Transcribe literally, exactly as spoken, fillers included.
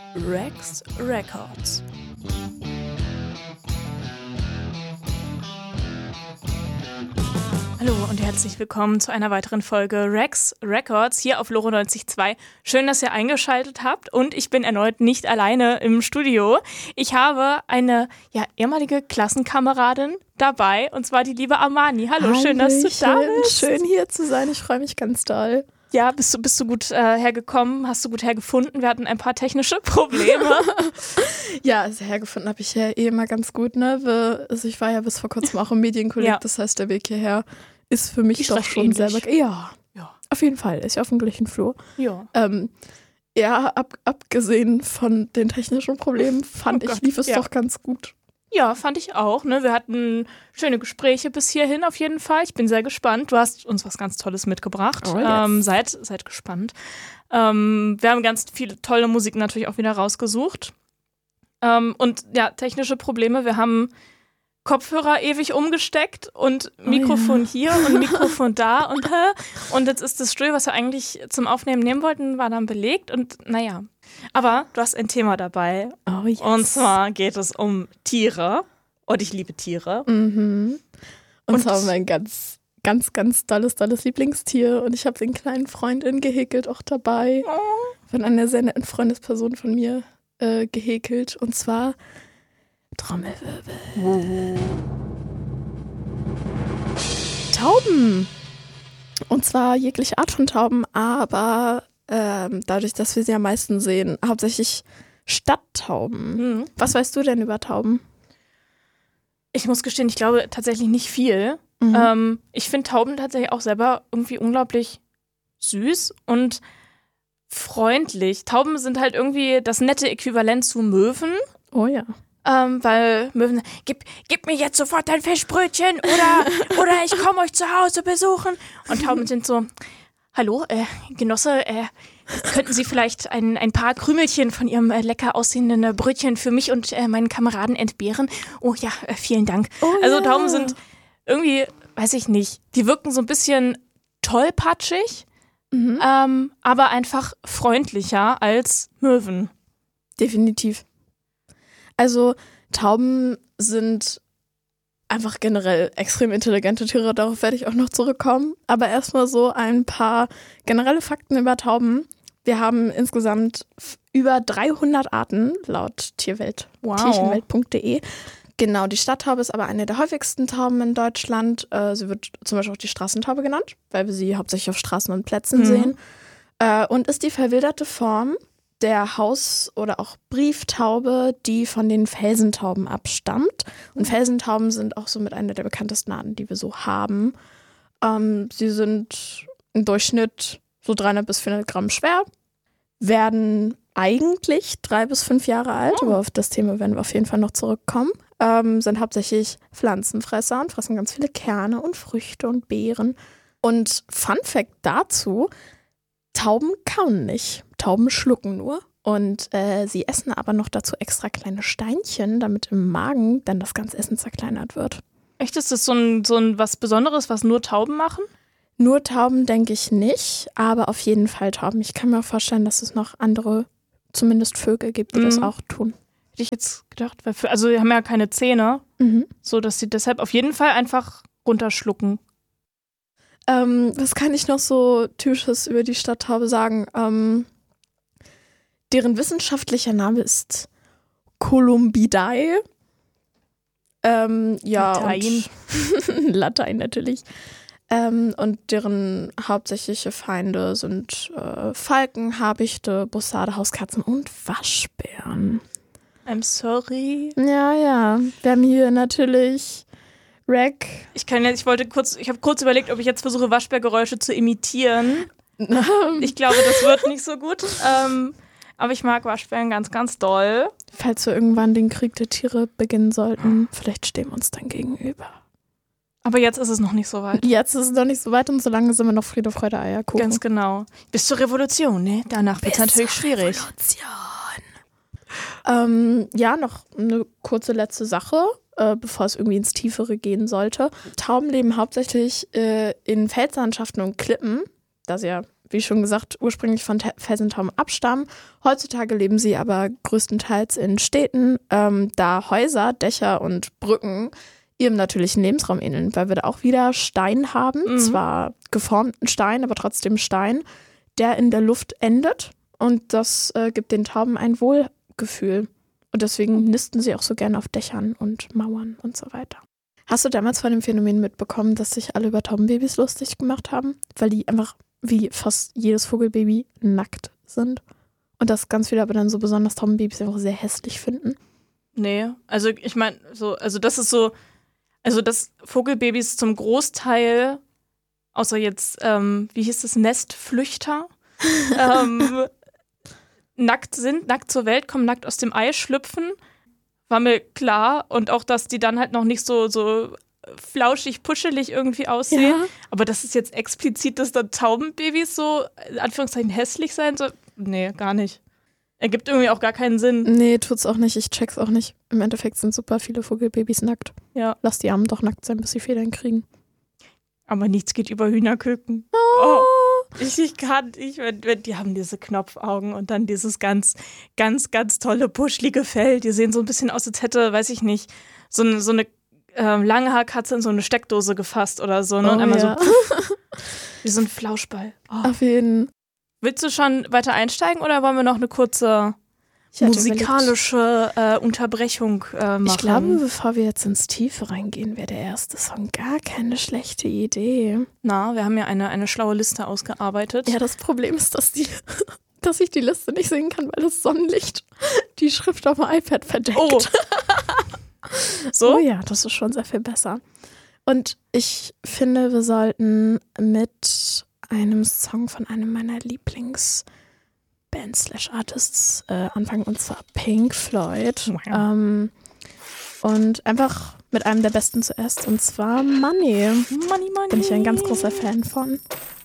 Rex Records. Hallo und herzlich willkommen zu einer weiteren Folge Rex Records hier auf Loro neunzig Komma zwei. Schön, dass ihr eingeschaltet habt und ich bin erneut nicht alleine im Studio. Ich habe eine ja, ehemalige Klassenkameradin dabei und zwar die liebe Amani. Hallo, Hallöchen. Schön, dass du da bist. Schön hier zu sein, ich freue mich ganz doll. Ja, bist du, bist du gut äh, hergekommen? Hast du gut hergefunden? Wir hatten ein paar technische Probleme. Ja, also hergefunden habe ich ja eh immer ganz gut, ne? Wir, also ich war ja bis vor kurzem auch im Medienkolleg, Ja. Das heißt, der Weg hierher ist für mich Ist doch recht schon ähnlich. selber. Ja, Ja. auf jeden Fall, ist ja auf dem gleichen Flur. Ja. Ähm, ja, ab, abgesehen von den technischen Problemen fand Oh ich, Gott, lief es ja. doch ganz gut. Ja, fand ich auch. Ne? Wir hatten schöne Gespräche bis hierhin auf jeden Fall. Ich bin sehr gespannt. Du hast uns was ganz Tolles mitgebracht. Oh, yes. ähm, seid, seid gespannt. Ähm, wir haben ganz viele tolle Musik natürlich auch wieder rausgesucht. Ähm, und ja, technische Probleme. Wir haben Kopfhörer ewig umgesteckt und Mikrofon ja. hier und Mikrofon da und hä? Und jetzt ist das Studio, was wir eigentlich zum Aufnehmen nehmen wollten, war dann belegt und naja. Aber du hast ein Thema dabei. Oh, yes. Und zwar geht es um Tiere. Und ich liebe Tiere. Mhm. Und, Und- zwar mein ganz, ganz, ganz tolles, tolles Lieblingstier. Und ich habe den kleinen Freundin gehäkelt auch dabei. Von einer sehr netten Freundesperson von mir äh, gehäkelt. Und zwar Trommelwirbel. Tauben. Und zwar jegliche Art von Tauben, aber ähm, dadurch, dass wir sie am meisten sehen, hauptsächlich Stadttauben. Mhm. Was weißt du denn über Tauben? Ich muss gestehen, ich glaube tatsächlich nicht viel. Mhm. Ähm, ich finde Tauben tatsächlich auch selber irgendwie unglaublich süß und freundlich. Tauben sind halt irgendwie das nette Äquivalent zu Möwen. Oh ja. Ähm, weil Möwen, gib, gib mir jetzt sofort dein Fischbrötchen oder, oder ich komme euch zu Hause besuchen. Und Tauben sind so, hallo, äh, Genosse, äh, könnten Sie vielleicht ein, ein paar Krümelchen von Ihrem äh, lecker aussehenden äh, Brötchen für mich und äh, meinen Kameraden entbehren? Oh ja, äh, vielen Dank. Oh also ja. Tauben sind irgendwie, weiß ich nicht, die wirken so ein bisschen tollpatschig, Mhm. ähm, aber einfach freundlicher als Möwen. Definitiv. Also Tauben sind einfach generell extrem intelligente Tiere, darauf werde ich auch noch zurückkommen. Aber erstmal so ein paar generelle Fakten über Tauben. Wir haben insgesamt f- über dreihundert Arten laut Tierwelt, Wow. tierchenwelt punkt de. Genau, die Stadttaube ist aber eine der häufigsten Tauben in Deutschland. Äh, sie wird zum Beispiel auch die Straßentaube genannt, weil wir sie hauptsächlich auf Straßen und Plätzen Mhm. sehen. Äh, und ist die verwilderte Form der Haus- oder auch Brieftaube, die von den Felsentauben abstammt. Und Felsentauben sind auch so mit einer der bekanntesten Arten, die wir so haben. Ähm, sie sind im Durchschnitt so dreihundert bis vierhundert Gramm schwer, werden eigentlich drei bis fünf Jahre alt, Oh. aber auf das Thema werden wir auf jeden Fall noch zurückkommen. Ähm, sind hauptsächlich Pflanzenfresser und fressen ganz viele Kerne und Früchte und Beeren. Und Fun Fact dazu: Tauben kauen nicht. Tauben schlucken nur. Und äh, sie essen aber noch dazu extra kleine Steinchen, damit im Magen dann das ganze Essen zerkleinert wird. Echt, ist das so ein, so ein was Besonderes, was nur Tauben machen? Nur Tauben denke ich nicht, aber auf jeden Fall Tauben. Ich kann mir auch vorstellen, dass es noch andere, zumindest Vögel gibt, die das Mhm. auch tun. Hätte ich jetzt gedacht, weil für, also die haben ja keine Zähne, Mhm. so dass sie deshalb auf jeden Fall einfach runterschlucken. Ähm, was kann ich noch so Typisches über die Stadttaube sagen? Ähm, deren wissenschaftlicher Name ist Columbidae. Ähm, ja, Latein. Und Latein natürlich. Ähm, und deren hauptsächliche Feinde sind äh, Falken, Habichte, Bussarde, Hauskatzen und Waschbären. I'm sorry. Ja, ja. Wir haben hier natürlich Rack. Ich kann jetzt, ich wollte kurz, ich habe kurz überlegt, ob ich jetzt versuche, Waschbärgeräusche zu imitieren. Ich glaube, das wird nicht so gut. Ähm, aber ich mag Waschbären ganz, ganz doll. Falls wir irgendwann den Krieg der Tiere beginnen sollten, vielleicht stehen wir uns dann gegenüber. Aber jetzt ist es noch nicht so weit. Jetzt ist es noch nicht so weit und solange sind wir noch Friede, Freude, Eierkuchen. Ganz genau. Bis zur Revolution, ne? Danach wird es natürlich schwierig. Ähm, ja, noch eine kurze letzte Sache, äh, bevor es irgendwie ins Tiefere gehen sollte. Tauben leben hauptsächlich äh, in Felslandschaften und Klippen, da sie ja wie schon gesagt, ursprünglich von Te- Felsentauben abstammen. Heutzutage leben sie aber größtenteils in Städten, ähm, da Häuser, Dächer und Brücken ihrem natürlichen Lebensraum ähneln, weil wir da auch wieder Stein haben, mhm. zwar geformten Stein, aber trotzdem Stein, der in der Luft endet und das äh, gibt den Tauben ein Wohlgefühl. Und deswegen nisten sie auch so gerne auf Dächern und Mauern und so weiter. Hast du damals von dem Phänomen mitbekommen, dass sich alle über Taubenbabys lustig gemacht haben? Weil die einfach wie fast jedes Vogelbaby nackt sind. Und dass ganz viele aber dann so besonders Taubenbabys einfach sehr hässlich finden. Nee, also ich meine, so, also das ist so, also dass Vogelbabys zum Großteil, außer jetzt, ähm, wie hieß das, Nestflüchter, ähm, nackt sind, nackt zur Welt kommen, nackt aus dem Ei schlüpfen, war mir klar. Und auch, dass die dann halt noch nicht so, so flauschig, puschelig irgendwie aussehen. Ja. Aber das ist jetzt explizit, dass da Taubenbabys so, in Anführungszeichen, hässlich sein soll. Nee, gar nicht. Ergibt irgendwie auch gar keinen Sinn. Nee, tut's auch nicht. Ich check's auch nicht. Im Endeffekt sind super viele Vogelbabys nackt. Ja. Lass die Armen doch nackt sein, bis sie Federn kriegen. Aber nichts geht über Hühnerküken. Oh. oh. Ich, ich kann, ich, wenn, wenn, die haben diese Knopfaugen und dann dieses ganz, ganz, ganz tolle, puschlige Fell. Die sehen so ein bisschen aus, als hätte, weiß ich nicht, so eine, so eine ähm, lange Haarkatze in so eine Steckdose gefasst oder so. Ne? Oh, und einmal ja. so puff, wie so ein Flauschball. Oh. Auf jeden. Willst du schon weiter einsteigen oder wollen wir noch eine kurze musikalische äh, Unterbrechung äh, machen? Ich glaube, bevor wir jetzt ins Tiefe reingehen, wäre der erste Song gar keine schlechte Idee. Na, wir haben ja eine, eine schlaue Liste ausgearbeitet. Ja, das Problem ist, dass, die, dass ich die Liste nicht sehen kann, weil das Sonnenlicht die Schrift auf dem iPad verdeckt. Oh. So? Oh ja, das ist schon sehr viel besser. Und ich finde, wir sollten mit einem Song von einem meiner Lieblings- Bands slash Artists äh, anfangen, und zwar Pink Floyd. Wow. Ähm, und einfach mit einem der besten zuerst, und zwar Money. Money, Money. Bin ich ein ganz großer Fan von.